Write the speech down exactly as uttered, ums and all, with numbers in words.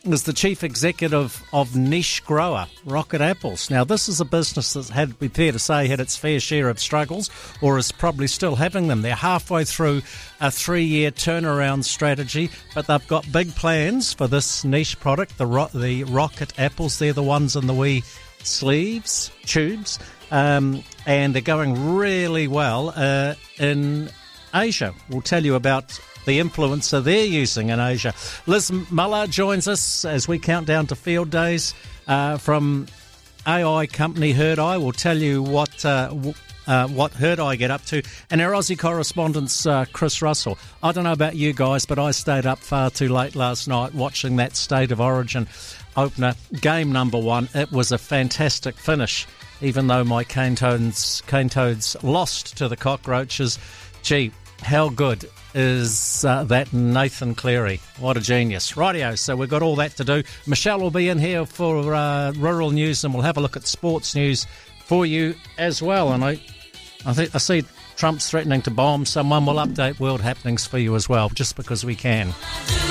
is the chief executive of Niche Grower, Rocket Apples. Now, this is a business that had, we fair to say, had its fair share of struggles, or is probably still having them. They're halfway through a three-year turnaround strategy, but they've got big plans for this niche product, the ro- the Rocket Apples. They're the ones in the wee sleeves, tubes, um, and they're going really well uh, in Asia. We'll tell you about the influencer they're using in Asia. Liz Muller joins us as we count down to field days uh, from A I company Herd Eye. We'll tell you what uh, w- uh, what Herd Eye get up to. And our Aussie correspondent, uh, Chris Russell. I don't know about you guys, but I stayed up far too late last night watching that State of Origin opener, game number one. It was a fantastic finish, even though my Cane Toads, Cane Toads lost to the Cockroaches. Gee, how good is uh, that Nathan Cleary? What a genius. Rightio, so we've got all that to do. Michelle will be in here for uh, rural news, and we'll have a look at sports news for you as well. And I, I think I see Trump's threatening to bomb someone. We'll update world happenings for you as well, just because we can.